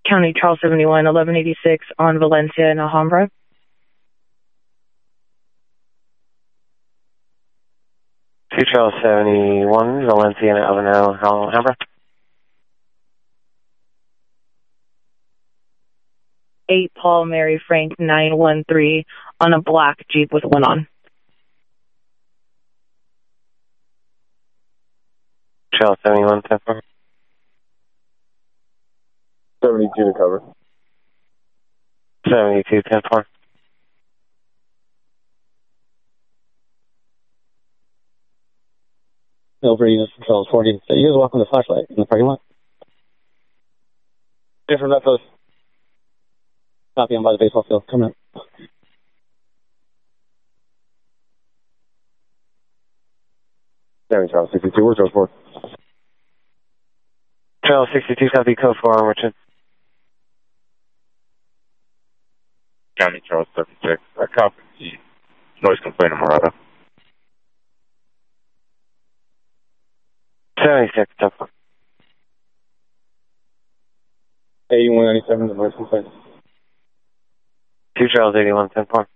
County Charles 71, 1186 on Valencia and Alhambra. Two Charles 71, Valencia and Alhambra. 8 Paul Mary Frank 913 on a black Jeep with one on. Charles 71, 10-4. 72 to cover. 72, 10-4. Over units from Charles 40. So you guys walking the flashlight in the parking lot? Different Metros. Copy on by the baseball field. Coming up. Charles 62, where's Charles 4? Charles 62, copy code 4 on Richard. County Charles 76, copy noise complaint in Morado. 76, 10-4. 8197, the noise complaint. 2 Charles 81, 10-4.